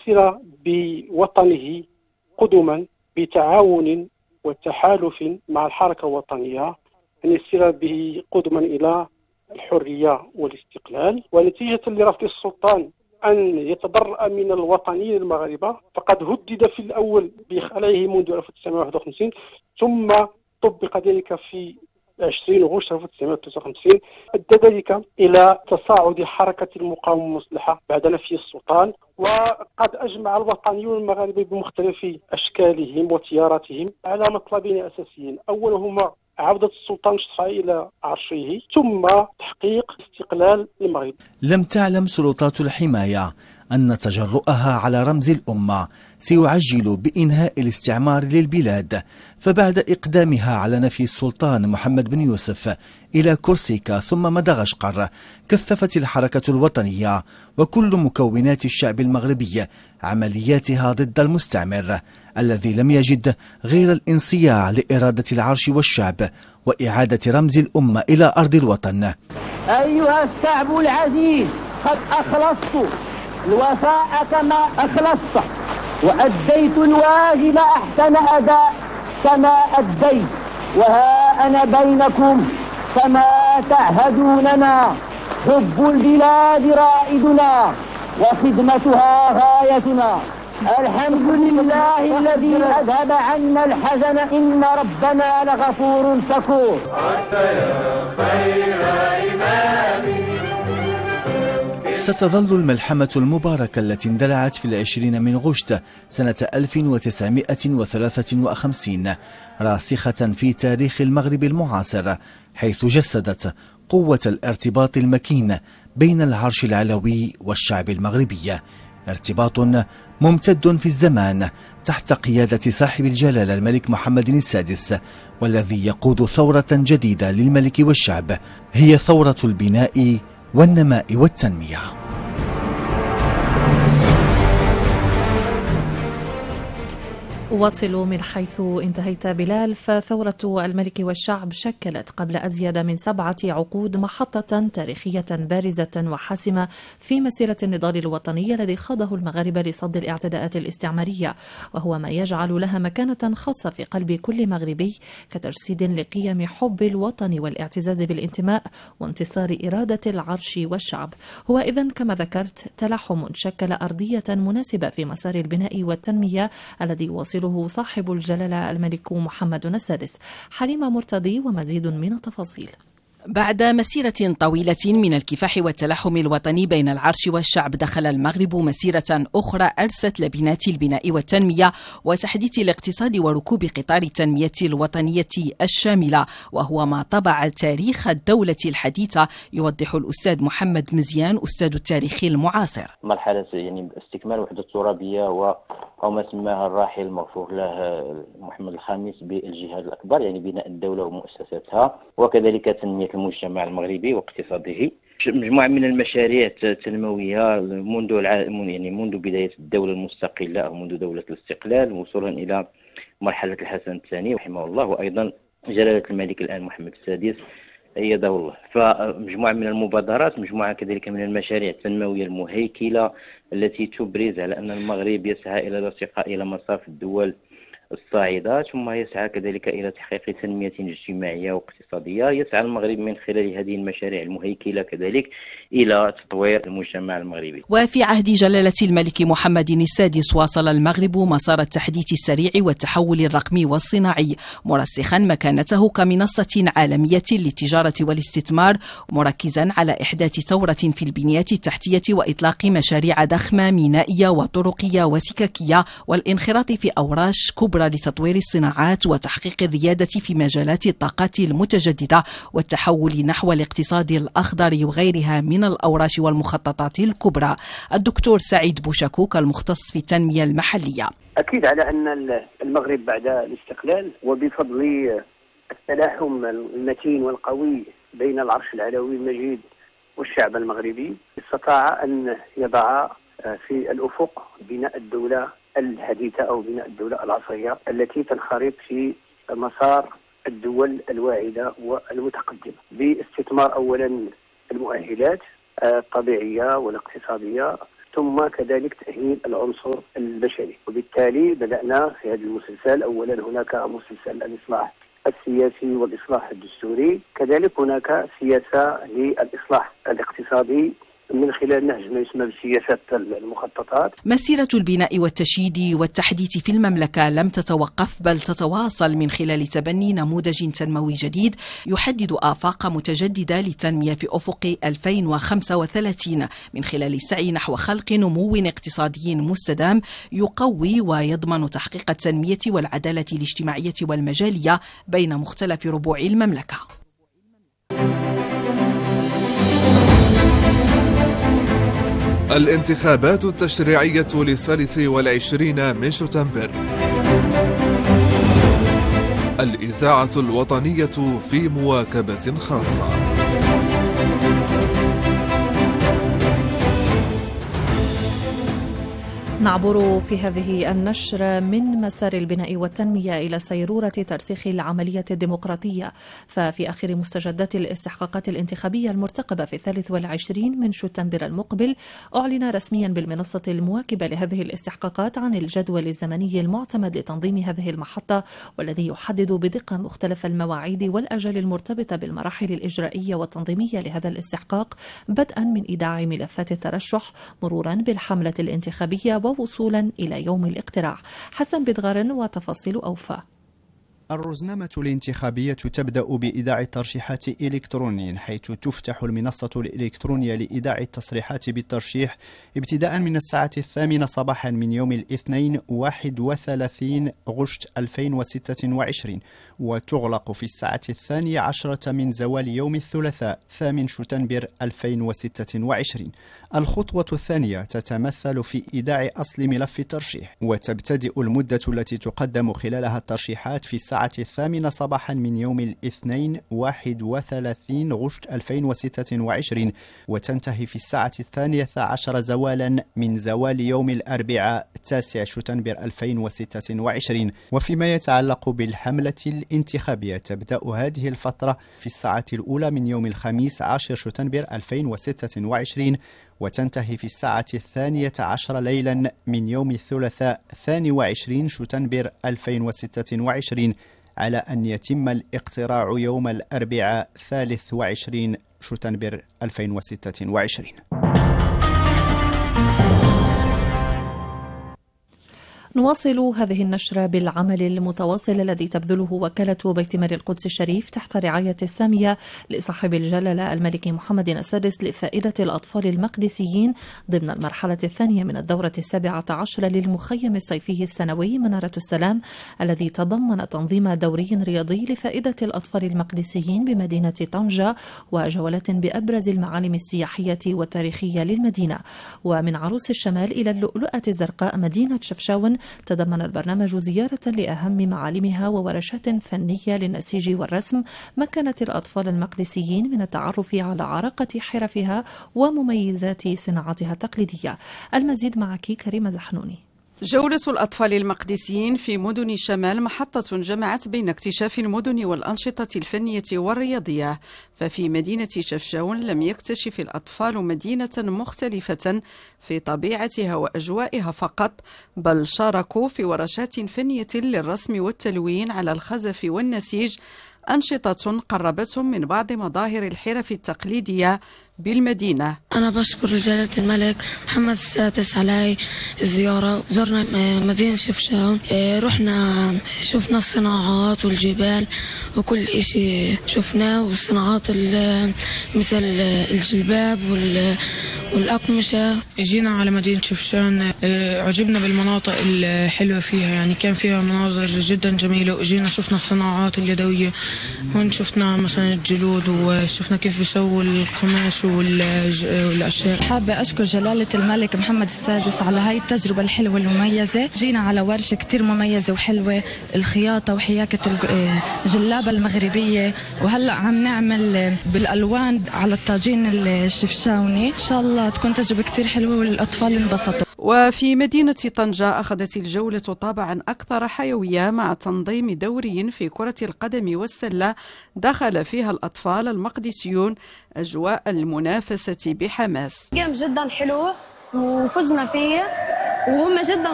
يسير بوطنه قدما بتعاون وتحالف مع الحركة الوطنية، أن يسير به قدما إلى الحرية والاستقلال. ونتيجة لرفض السلطان أن يتبرأ من الوطنيين المغاربة، فقد هدد في الأول بإخلاعه منذ 1951، ثم طبق ذلك في 20 غشت 1953، أدى ذلك إلى تصاعد حركة المقاومة المسلحة بعد نفي السلطان. وقد أجمع الوطنيون المغاربة بمختلف أشكالهم وتياراتهم على مطلبين أساسيين، أولهما عودة السلطان الشرعي إلى عرشه، ثم تحقيق استقلال المغرب. لم تعلم سلطات الحماية أن تجرؤها على رمز الأمة سيعجل بإنهاء الاستعمار للبلاد، فبعد إقدامها على نفي السلطان محمد بن يوسف إلى كورسيكا ثم مدغشقر، كثفت الحركة الوطنية وكل مكونات الشعب المغربي عملياتها ضد المستعمر الذي لم يجد غير الانصياع لإرادة العرش والشعب وإعادة رمز الأمة إلى أرض الوطن. أيها الشعب العزيز، قد أخلصت الوفاء كما أخلصت، وأديت الواجب أحسن أداء كما أديت، وها أنا بينكم كما تعهدوننا. حب البلاد رائدنا وخدمتها غايتنا. الحمد لله الذي أذهب عنا الحزن، إن ربنا لغفور شكور. ستظل الملحمة المباركة التي اندلعت في 20 من غشت سنة 1953 راسخة في تاريخ المغرب المعاصر، حيث جسدت قوة الارتباط المكين بين العرش العلوي والشعب المغربي، ارتباط ممتد في الزمان تحت قيادة صاحب الجلالة الملك محمد السادس، والذي يقود ثورة جديدة للملك والشعب، هي ثورة البناء والنماء والتنمية. واصل من حيث انتهيت بلال. فثورة الملك والشعب شكلت قبل أزيد من 7 عقود محطة تاريخية بارزة وحاسمة في مسيرة النضال الوطني الذي خاضه المغاربة لصد الاعتداءات الاستعمارية، وهو ما يجعل لها مكانة خاصة في قلب كل مغربي كتجسيد لقيم حب الوطن والاعتزاز بالانتماء وانتصار إرادة العرش والشعب. هو إذن كما ذكرت تلاحم شكل أرضية مناسبة في مسار البناء والتنمية الذي واصله صاحب الجلالة الملك محمد السادس. حليمة مرتضي ومزيد من التفاصيل. بعد مسيرة طويلة من الكفاح والتلاحم الوطني بين العرش والشعب، دخل المغرب مسيرة أخرى أرست لبنات البناء والتنمية وتحديث الاقتصاد وركوب قطار التنمية الوطنية الشاملة، وهو ما طبع تاريخ الدولة الحديثة، يوضح الأستاذ محمد مزيان أستاذ التاريخ المعاصر. مرحلة استكمال وحدة ترابية أو ما سماها الراحل المغفور له محمد الخامس بالجهاد الأكبر، بناء الدولة ومؤسساتها، وكذلك تنمية المجتمع المغربي واقتصاده. مجموعة من المشاريع التنموية منذ بداية الدولة المستقلة أو منذ دولة الاستقلال وصولا إلى مرحلة الحسن الثاني رحمه الله، وأيضا جلالة الملك الآن محمد السادس أيده الله. فمجموعة من المبادرات، مجموعة كذلك من المشاريع التنموية المهيكلة التي تبرز على أن المغرب يسعى إلى الارتقاء إلى مصاف الدول الصاعدة، ثم يسعى كذلك إلى تحقيق تنمية اجتماعية واقتصادية. يسعى المغرب من خلال هذه المشاريع المهيكلة كذلك إلى تطوير المجتمع المغربي. وفي عهد جلالة الملك محمد السادس واصل المغرب مسار التحديث السريع والتحول الرقمي والصناعي، مرسخا مكانته كمنصة عالمية للتجارة والاستثمار، مركزا على إحداث ثورة في البنيات التحتية وإطلاق مشاريع ضخمة مينائية وطرقية وسككية، والانخراط في أوراش كبرى لتطوير الصناعات وتحقيق الريادة في مجالات الطاقات المتجددة والتحول نحو الاقتصاد الأخضر وغيرها من الأوراش والمخططات الكبرى. الدكتور سعيد بوشكوك المختص في التنمية المحلية: أكيد على أن المغرب بعد الاستقلال وبفضل التلاحم المتين والقوي بين العرش العلوي المجيد والشعب المغربي استطاع أن يضع في الأفق بناء الدولة الحديثة أو بناء الدولة العصرية التي تنخرط في مسار الدول الواعدة والمتقدمة باستثمار أولا المؤهلات الطبيعية والاقتصادية، ثم كذلك تأهيل العنصر البشري. وبالتالي بدأنا في هذا المسلسل. أولا هناك مسلسل الإصلاح السياسي والإصلاح الدستوري، كذلك هناك سياسة للإصلاح الاقتصادي من خلال نهج ما يسمى بسياسات المخططات. مسيرة البناء والتشييد والتحديث في المملكة لم تتوقف بل تتواصل من خلال تبني نموذج تنموي جديد يحدد آفاق متجددة للتنمية في أفق 2035 من خلال السعي نحو خلق نمو اقتصادي مستدام يقوي ويضمن تحقيق التنمية والعدالة الاجتماعية والمجالية بين مختلف ربوع المملكة. الانتخابات التشريعية ل23 من شتنبر. الإذاعة الوطنية في مواكبة خاصة. نعبر في هذه النشر من مسار البناء والتنمية إلى سيرورة ترسيخ العملية الديمقراطية. ففي آخر مستجدات الاستحقاقات الانتخابية المرتقبة في 23 من شتنبر المقبل، أعلن رسميا بالمنصة المواكبة لهذه الاستحقاقات عن الجدول الزمني المعتمد لتنظيم هذه المحطة، والذي يحدد بدقة مختلف المواعيد والأجال المرتبطة بالمراحل الإجرائية والتنظيمية لهذا الاستحقاق، بدءا من إيداع ملفات الترشح مرورا بالحملة الانتخابية ووصولا إلى يوم الاقتراع. حسن بدغار وتفاصيل أوفى. الرزنامة الانتخابية تبدأ بإيداع الترشيحات إلكترونيا، حيث تفتح المنصة الإلكترونية لإيداع التصريحات بالترشيح ابتداء من الساعة 8 صباحا من يوم الاثنين 31 غشت 2026، وتغلق في الساعة 12 من زوال يوم الثلاثاء 8 شتنبر 2026. الخطوة الثانية تتمثل في إيداع أصل ملف الترشيح، وتبتدئ المدة التي تقدم خلالها الترشيحات في الساعة 8 صباحا من يوم الاثنين 31 غشت 2026، وتنتهي في الساعة 12 زوالا من زوال يوم الأربعاء 9 شتنبر 2026. وفيما يتعلق بالحملة الانتخابية، تبدأ هذه الفترة في الساعة الأولى من يوم الخميس 10 شتنبر 2026، وتنتهي في الساعة 12 ليلا من يوم الثلاثاء 22 شتنبر 2026، على أن يتم الاقتراع يوم الأربعاء 23 شتنبر 2026. نواصل هذه النشرة بالعمل المتواصل الذي تبذله وكالة بيت مال القدس الشريف تحت رعاية السامية لصاحب الجلالة الملك محمد السادس لفائدة الأطفال المقدسيين ضمن المرحلة الثانية من الدورة 17 للمخيم الصيفي السنوي منارة السلام، الذي تضمن تنظيم دوري رياضي لفائدة الأطفال المقدسيين بمدينة طنجة وجولات بأبرز المعالم السياحية والتاريخية للمدينة. ومن عروس الشمال إلى اللؤلؤة الزرقاء مدينة شفشاون، تضمن البرنامج زيارة لأهم معالمها وورشات فنية للنسيج والرسم مكنت الأطفال المقدسيين من التعرف على عراقة حرفها ومميزات صناعتها التقليدية. المزيد معك كريمة زحنوني. جولة الأطفال المقدسيين في مدن الشمال محطة جمعت بين اكتشاف المدن والأنشطة الفنية والرياضية. ففي مدينة شفشاون لم يكتشف الأطفال مدينة مختلفة في طبيعتها وأجوائها فقط، بل شاركوا في ورشات فنية للرسم والتلوين على الخزف والنسيج، أنشطة قربتهم من بعض مظاهر الحرف التقليدية بالمدينة. أنا بشكر جلالة الملك محمد السادس على الزيارة. زرنا مدينة شفشاون، رحنا شفنا الصناعات والجبال وكل إشي شفناه، والصناعات مثل الجلباب والأقمشة. جينا على مدينة شفشاون، عجبنا بالمناطق الحلوة فيها، يعني كان فيها مناظر جدا جميلة، وجينا شفنا الصناعات اليدوية، هون شفنا مثلا الجلود وشفنا كيف بيسووا القماش والأشياء. حابة أشكر جلالة الملك محمد السادس على هاي التجربة الحلوة المميزة. جينا على ورشة كتير مميزة وحلوة، الخياطة وحياكة الجلابة المغربية، وهلأ عم نعمل بالألوان على الطاجين الشفشاوني. إن شاء الله تكون تجربة كتير حلوة والأطفال انبسطوا. وفي مدينة طنجة أخذت الجولة طابعا أكثر حيوية مع تنظيم دوري في كرة القدم والسلة دخل فيها الأطفال المقدسيون أجواء المنافسة بحماس. جيم جدا حلو وفزنا فيه، وهم جدا